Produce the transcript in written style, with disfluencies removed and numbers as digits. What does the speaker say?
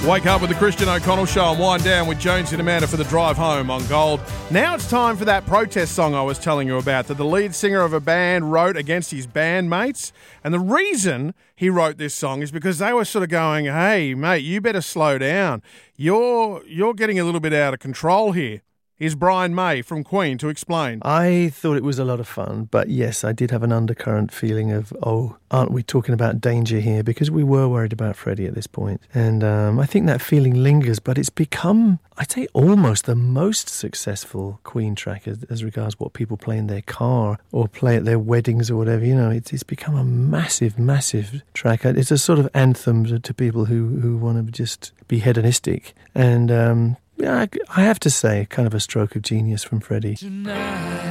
Wake up with the Christian O'Connell Show and wind down with Jones and Amanda for the drive home on Gold. Now it's time for that protest song I was telling you about that the lead singer of a band wrote against his bandmates. And the reason he wrote this song is because they were sort of going, hey, mate, you better slow down. You're getting a little bit out of control here. Here's Brian May from Queen to explain. I thought it was a lot of fun, but yes, I did have an undercurrent feeling of, aren't we talking about danger here? Because we were worried about Freddie at this point. And I think that feeling lingers, but it's become, I'd say, almost the most successful Queen track as regards what people play in their car or play at their weddings or whatever. You know, it's become a massive, massive track. It's a sort of anthem to people who want to just be hedonistic. And yeah, I have to say, kind of a stroke of genius from Freddie. Tonight.